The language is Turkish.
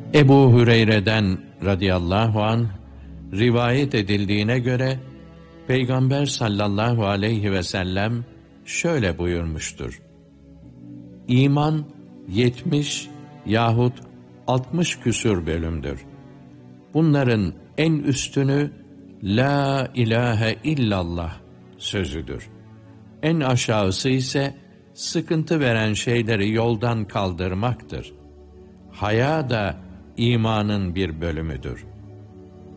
Ebu Hüreyre'den radıyallahu anh rivayet edildiğine göre Peygamber sallallahu aleyhi ve sellem şöyle buyurmuştur: İman 70 yahut 60 küsur bölümdür. Bunların en üstünü La ilahe illallah sözüdür. En aşağısı ise sıkıntı veren şeyleri yoldan kaldırmaktır. Haya da imanın bir bölümüdür.